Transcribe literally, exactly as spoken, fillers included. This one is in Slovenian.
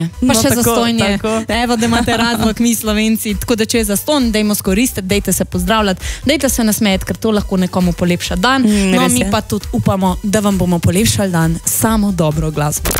Pa še zastonje. Evo, da imate razlog mi Slovenci. Tako da, če je zaston, dajmo skoristiti, dajte se pozdravljati, dajte se nasmejati, ker to lahko nekomu polepša dan. No, mi pa tudi upamo, da vam bomo polepšali dan samo dobro glasbo.